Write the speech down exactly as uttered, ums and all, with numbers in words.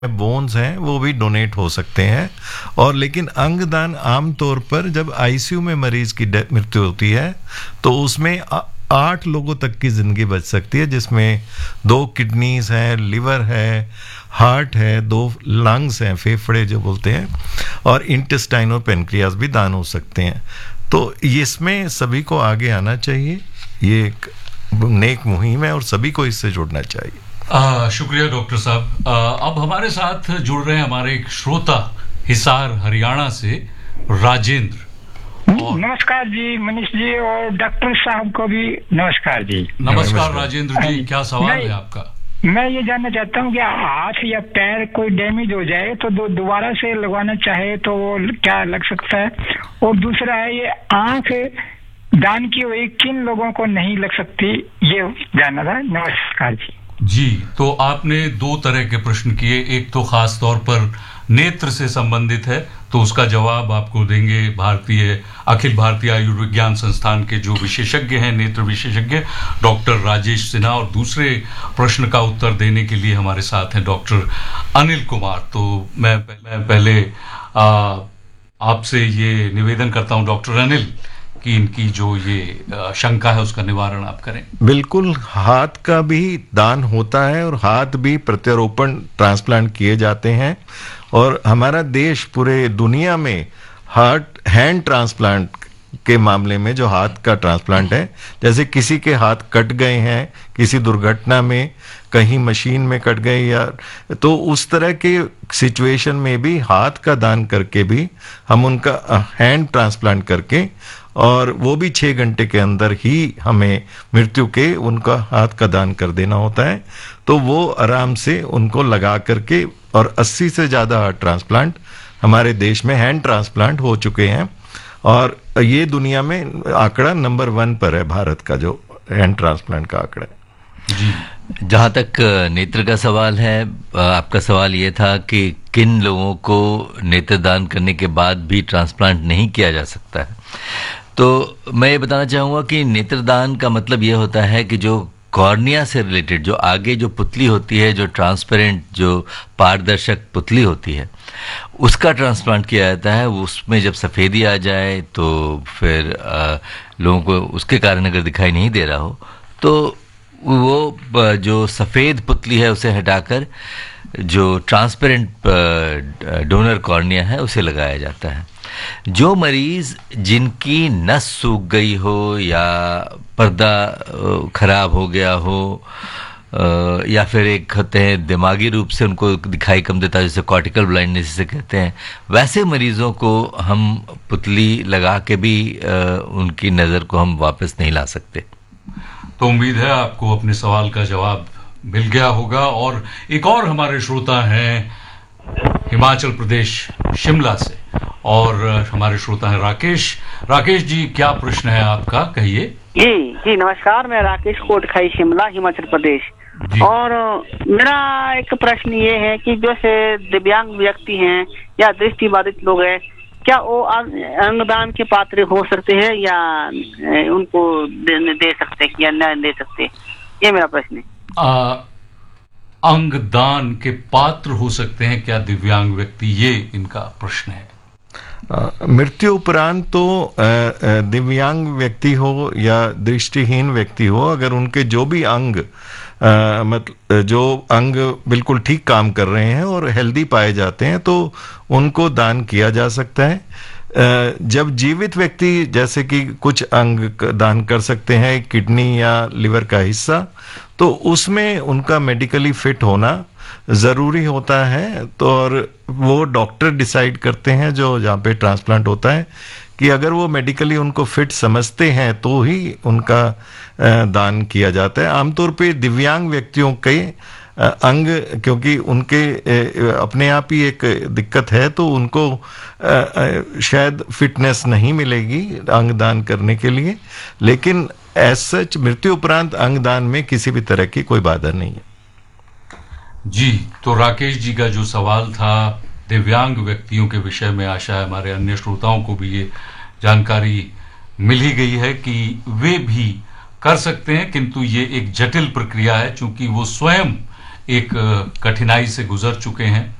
Bones हैं वो भी डोनेट हो सकते हैं। और लेकिन अंगदान आमतौर पर जब आईसीयू में मरीज की मृत्यु होती है तो उसमें आठ लोगों तक की ज़िंदगी बच सकती है, जिसमें दो किडनीज हैं, लिवर है, हार्ट है, दो लंग्स हैं, फेफड़े जो बोलते हैं, और इंटेस्टाइन और पेनक्रियास भी दान हो सकते हैं। तो इसमें सभी को आगे आना चाहिए, ये एक नेक मुहिम है और सभी को इससे जुड़ना चाहिए। आ, शुक्रिया डॉक्टर साहब। अब हमारे साथ जुड़ रहे हैं हमारे एक श्रोता हिसार हरियाणा से राजेंद्र। नमस्कार जी मनीष जी, और डॉक्टर साहब को भी नमस्कार जी। नमस्कार राजेंद्र जी, क्या सवाल है आपका? मैं ये जानना चाहता हूँ कि हाथ या पैर कोई डैमेज हो जाए तो दो दोबारा से लगवाना चाहे तो वो क्या लग सकता है? और दूसरा है, ये आंख दान की हुई किन लोगों को नहीं लग सकती, ये जानना था। नमस्कार जी। जी, तो आपने दो तरह के प्रश्न किए। एक तो खास तौर पर नेत्र से संबंधित है, तो उसका जवाब आपको देंगे भारतीय अखिल भारतीय आयुर्विज्ञान संस्थान के जो विशेषज्ञ हैं, नेत्र विशेषज्ञ डॉक्टर राजेश सिन्हा। और दूसरे प्रश्न का उत्तर देने के लिए हमारे साथ हैं डॉक्टर अनिल कुमार। तो मैं, मैं पहले आपसे ये निवेदन करता हूं डॉक्टर अनिल कि इनकी जो ये शंका है उसका निवारण आप करें। बिल्कुल, हाथ का भी दान होता है और हाथ भी प्रत्यारोपण ट्रांसप्लांट किए जाते हैं, और हमारा देश पूरे दुनिया में हार्ट हैंड ट्रांसप्लांट के मामले में जो हाथ का ट्रांसप्लांट है, जैसे किसी के हाथ कट गए हैं किसी दुर्घटना में, कहीं मशीन में कट गए, या तो उस तरह के सिचुएशन में भी हाथ का दान करके भी हम उनका हैंड ट्रांसप्लांट करके, और वो भी छः घंटे के अंदर ही हमें मृत्यु के उनका हाथ का दान कर देना होता है। तो वो आराम से उनको लगा करके, और अस्सी से ज़्यादा हार्ट ट्रांसप्लांट हमारे देश में हैंड ट्रांसप्लांट हो चुके हैं, और ये दुनिया में आंकड़ा नंबर वन पर है, भारत का जो हैंड ट्रांसप्लांट का आंकड़ा है। जी, जहाँ तक नेत्र का सवाल है, आपका सवाल ये था कि किन लोगों को नेत्रदान करने के बाद भी ट्रांसप्लांट नहीं किया जा सकता है। तो मैं ये बताना चाहूँगा कि नेत्रदान का मतलब ये होता है कि जो कॉर्निया से रिलेटेड, जो आगे जो पुतली होती है, जो ट्रांसपेरेंट, जो पारदर्शक पुतली होती है, उसका ट्रांसप्लांट किया जाता है। उसमें जब सफ़ेदी आ जाए तो फिर आ, लोगों को उसके कारण अगर दिखाई नहीं दे रहा हो तो वो जो सफ़ेद पुतली है उसे हटाकर जो ट्रांसपेरेंट डोनर कॉर्निया है उसे लगाया जाता है। जो मरीज़ जिनकी नस सूख गई हो या पर्दा खराब हो गया हो, या फिर एक होते हैं दिमागी रूप से उनको दिखाई कम देता है, जैसे कॉर्टिकल ब्लाइंडनेस से कहते हैं, वैसे मरीज़ों को हम पुतली लगा के भी उनकी नज़र को हम वापस नहीं ला सकते। तो उम्मीद है आपको अपने सवाल का जवाब मिल गया होगा। और एक और हमारे श्रोता हैं हिमाचल प्रदेश शिमला से, और हमारे श्रोता हैं राकेश। राकेश जी, क्या प्रश्न है आपका, कहिए। जी जी नमस्कार, मैं राकेश कोटखाई, शिमला, हिमाचल प्रदेश। और मेरा एक प्रश्न ये है कि जैसे दिव्यांग व्यक्ति हैं या दृष्टिबाधित लोग हैं, क्या वो अंगदान के पात्र हो सकते हैं या उनको दे, दे सकते या न दे सकते? ये मेरा प्रश्न है। अंगदान के पात्र हो सकते हैं क्या दिव्यांग व्यक्ति, ये इनका प्रश्न है। मृत्यु उपरांत तो दिव्यांग व्यक्ति हो या दृष्टिहीन व्यक्ति हो, अगर उनके जो भी अंग मतलब जो अंग बिल्कुल ठीक काम कर रहे हैं और हेल्दी पाए जाते हैं तो उनको दान किया जा सकता है। जब जीवित व्यक्ति जैसे कि कुछ अंग दान कर सकते हैं, किडनी या लिवर का हिस्सा, तो उसमें उनका मेडिकली फिट होना ज़रूरी होता है। तो और वो डॉक्टर डिसाइड करते हैं जो जहाँ पे ट्रांसप्लांट होता है कि अगर वो मेडिकली उनको फिट समझते हैं तो ही उनका दान किया जाता है। आमतौर पे दिव्यांग व्यक्तियों के अंग, क्योंकि उनके अपने आप ही एक दिक्कत है, तो उनको शायद फिटनेस नहीं मिलेगी अंगदान करने के लिए, लेकिन एज सच मृत्यु उपरांत अंगदान में किसी भी तरह की कोई बाधा नहीं है। जी, तो राकेश जी का जो सवाल था दिव्यांग व्यक्तियों के विषय में, आशा है हमारे अन्य श्रोताओं को भी ये जानकारी मिल ही गई है कि वे भी कर सकते हैं, किंतु ये एक जटिल प्रक्रिया है, चूंकि वो स्वयं एक कठिनाई से गुजर चुके हैं।